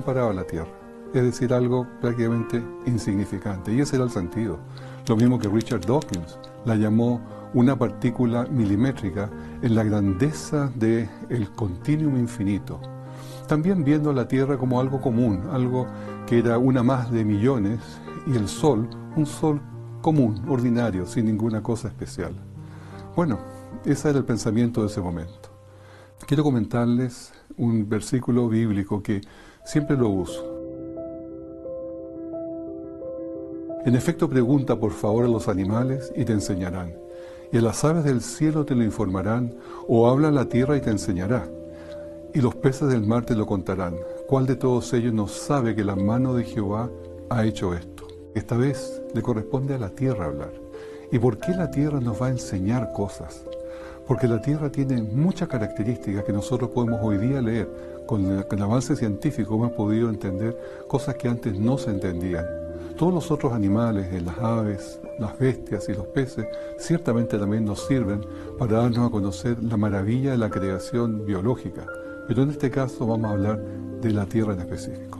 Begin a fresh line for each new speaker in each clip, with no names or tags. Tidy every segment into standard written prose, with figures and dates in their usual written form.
separaba la Tierra, es decir, algo prácticamente insignificante, y ese era el sentido. Lo mismo que Richard Dawkins la llamó una partícula milimétrica en la grandeza del continuum infinito. También viendo la Tierra como algo común, algo que era una más de millones, y el Sol, un Sol común, ordinario, sin ninguna cosa especial. Bueno, ese era el pensamiento de ese momento. Quiero comentarles un versículo bíblico que siempre lo uso. En efecto, pregunta por favor a los animales y te enseñarán, y a las aves del cielo te lo informarán, o habla a la tierra y te enseñará, y los peces del mar te lo contarán. ¿Cuál de todos ellos no sabe que la mano de Jehová ha hecho esto? Esta vez le corresponde a la tierra hablar. ¿Y por qué la tierra nos va a enseñar cosas? Porque la Tierra tiene muchas características que nosotros podemos hoy día leer. Con el avance científico hemos podido entender cosas que antes no se entendían. Todos los otros animales, las aves, las bestias y los peces, ciertamente también nos sirven para darnos a conocer la maravilla de la creación biológica. Pero en este caso vamos a hablar de la Tierra en específico.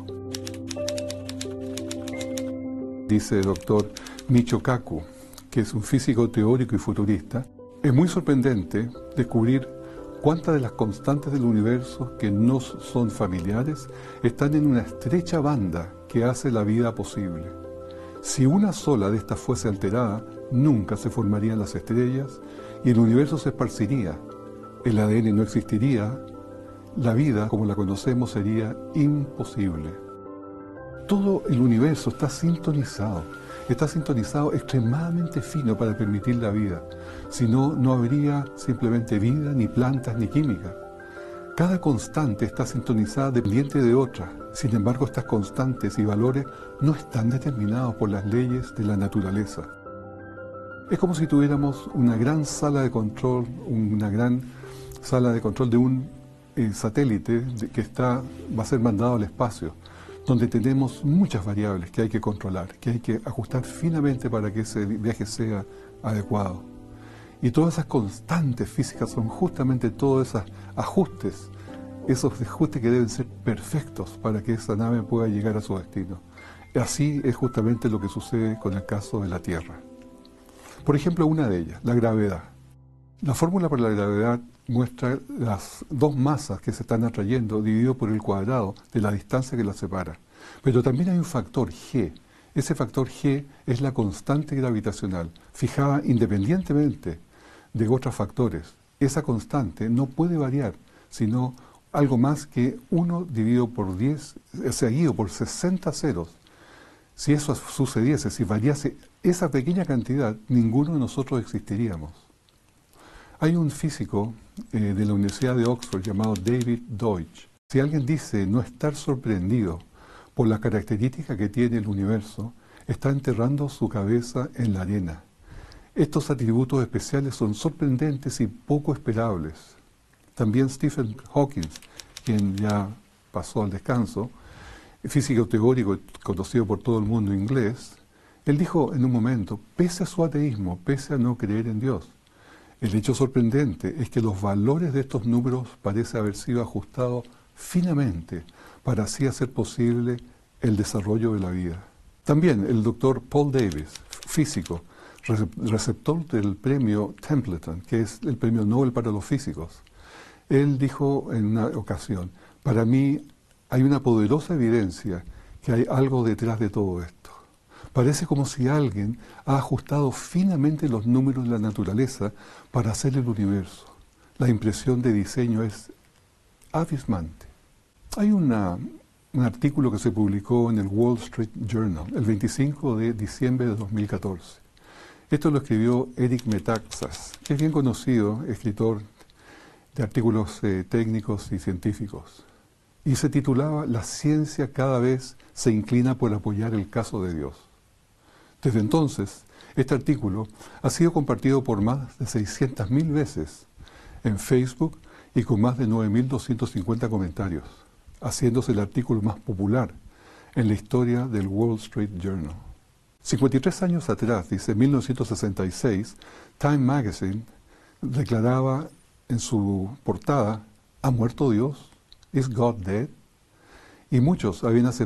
Dice el doctor Michio Kaku, que es un físico teórico y futurista, es muy sorprendente descubrir cuántas de las constantes del universo que no son familiares están en una estrecha banda que hace la vida posible. Si una sola de estas fuese alterada, nunca se formarían las estrellas y el universo se esparciría, el ADN no existiría, la vida como la conocemos sería imposible. Todo el universo está sintonizado extremadamente fino para permitir la vida. Si no, no habría simplemente vida, ni plantas, ni química. Cada constante está sintonizada dependiente de otra. Sin embargo, estas constantes y valores no están determinados por las leyes de la naturaleza. Es como si tuviéramos una gran sala de control, de un satélite que va a ser mandado al espacio, donde tenemos muchas variables que hay que controlar, que hay que ajustar finamente para que ese viaje sea adecuado. Y todas esas constantes físicas son justamente todos esos ajustes que deben ser perfectos para que esa nave pueda llegar a su destino. Así es justamente lo que sucede con el caso de la Tierra. Por ejemplo, una de ellas, la gravedad. La fórmula para la gravedad muestra las dos masas que se están atrayendo dividido por el cuadrado de la distancia que las separa. Pero también hay un factor G. Ese factor G es la constante gravitacional, fijada independientemente de otros factores. Esa constante no puede variar, sino algo más que 1 dividido por 10, seguido por 60 ceros. Si eso sucediese, si variase esa pequeña cantidad, ninguno de nosotros existiríamos. Hay un físico de la Universidad de Oxford llamado David Deutsch. Si alguien dice no estar sorprendido por la característica que tiene el universo, está enterrando su cabeza en la arena. Estos atributos especiales son sorprendentes y poco esperables. También Stephen Hawking, quien ya pasó al descanso, físico teórico conocido por todo el mundo inglés, él dijo en un momento, pese a su ateísmo, pese a no creer en Dios, el hecho sorprendente es que los valores de estos números parecen haber sido ajustados finamente para así hacer posible el desarrollo de la vida. También el doctor Paul Davies, físico, receptor del premio Templeton, que es el premio Nobel para los físicos, él dijo en una ocasión, para mí hay una poderosa evidencia que hay algo detrás de todo esto. Parece como si alguien ha ajustado finamente los números de la naturaleza para hacer el universo. La impresión de diseño es abismante. Hay un artículo que se publicó en el Wall Street Journal el 25 de diciembre de 2014. Esto lo escribió Eric Metaxas, que es bien conocido, escritor de artículos técnicos y científicos. Y se titulaba La ciencia cada vez se inclina por apoyar el caso de Dios. Desde entonces, este artículo ha sido compartido por más de 600.000 veces en Facebook y con más de 9.250 comentarios, haciéndose el artículo más popular en la historia del Wall Street Journal. 53 años atrás, dice, en 1966, Time Magazine declaraba en su portada, ¿ha muerto Dios? ¿Is God dead? Y muchos habían aceptado